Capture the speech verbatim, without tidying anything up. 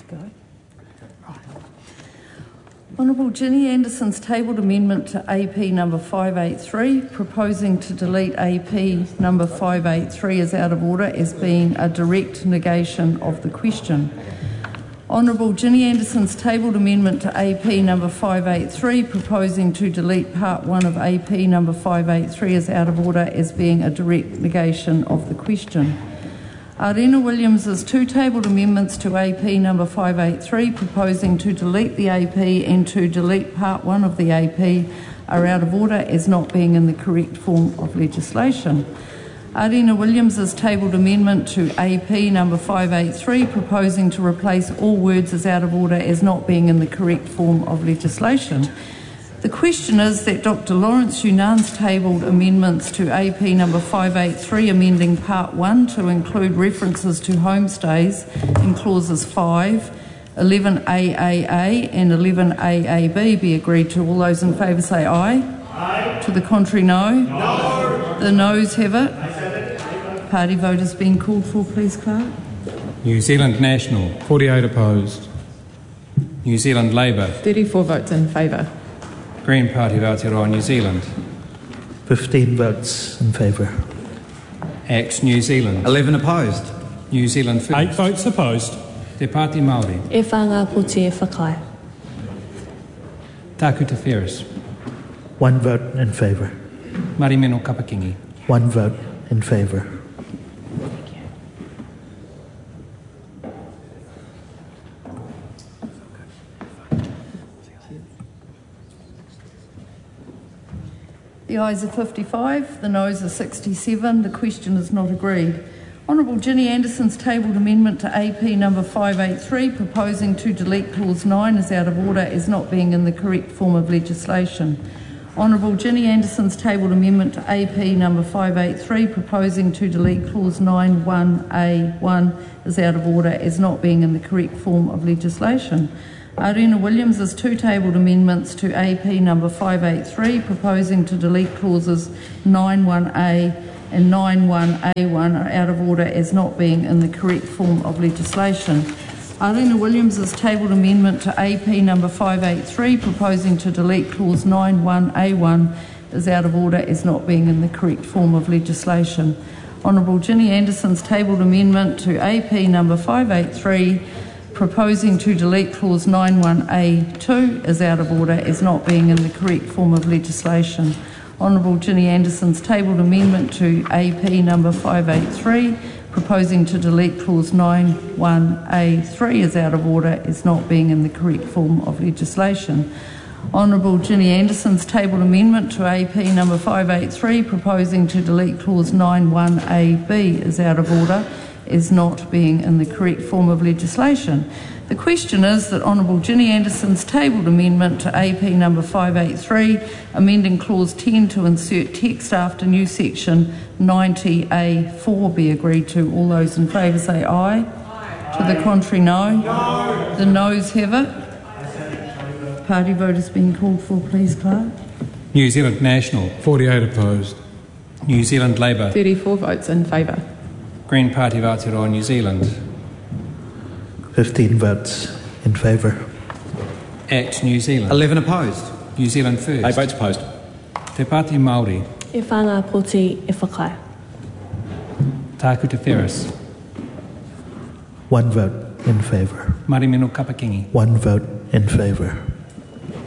Go. Honourable Ginny Anderson's tabled amendment to A P number five eighty-three, proposing to delete A P number five eighty-three as out of order as being a direct negation of the question. Honourable Ginny Anderson's tabled amendment to A P number five eighty-three, proposing to delete part one of A P number five eighty-three as out of order as being a direct negation of the question. Arena Williams's two tabled amendments to A P number five eighty-three, proposing to delete the A P and to delete part one of the A P, are out of order as not being in the correct form of legislation. Arena Williams's tabled amendment to A P number five eighty-three, proposing to replace all words as out of order as not being in the correct form of legislation. The question is that Doctor Lawrence Yunan's tabled amendments to A P number five eighty-three, amending part one to include references to homestays in clauses five, eleven A A A and eleven A A B be agreed to. All those in favour say aye. Aye. To the contrary, no. No. The noes have it. Party vote has been called for, please, Clerk. New Zealand National, forty-eight opposed. New Zealand Labour, thirty-four votes in favour. Green Party of Aotearoa New Zealand, fifteen votes in favour. Axe New Zealand, eleven opposed. New Zealand First, eight votes opposed. Te Pāti Māori, E whanga puti e whakai. Tāku Te Wheres, One vote in favour. Marimeno Kapakingi, One vote in favour. The ayes are fifty-five, the noes are sixty-seven. The question is not agreed. Honourable Ginny Anderson's tabled amendment to A P number five eighty-three, proposing to delete clause nine as out of order as not being in the correct form of legislation. Honourable Ginny Anderson's tabled amendment to A P number five eighty-three, proposing to delete clause nine one A one as out of order as not being in the correct form of legislation. Arena Williams's two tabled amendments to A P number five eighty-three, proposing to delete clauses nine one A and nine one A one, are out of order as not being in the correct form of legislation. Arena Williams's tabled amendment to A P number five eighty-three, proposing to delete clause nine one A one, is out of order as not being in the correct form of legislation. Honourable Ginny Anderson's tabled amendment to A P number five eighty-three, proposing to delete clause nine one A two, is out of order as not being in the correct form of legislation. Honourable Ginny Anderson's tabled amendment to A P number five eighty-three, proposing to delete clause nine one A three, is out of order as not being in the correct form of legislation. Honourable Ginny Anderson's tabled amendment to A P number five eighty-three, proposing to delete clause nine one A B, is out of order as not being in the correct form of legislation. The question is that Honourable Ginny Anderson's tabled amendment to A P number five eighty-three, amending clause ten to insert text after new section ninety A four, be agreed to. All those in favour say aye. Aye. To the contrary, no. No. The noes have it. Party vote has been called for, please, Clerk. New Zealand National, forty-eight opposed. New Zealand Labour, thirty-four votes in favour. Green Party of Aotearoa New Zealand, fifteen votes in favour. Act New Zealand, eleven opposed. New Zealand First, eight votes opposed. Te Pāti Māori, E whanga puti e whakai. Tāku Te Wheres, One vote in favour. Marimeno Kapakingi, One vote in favour.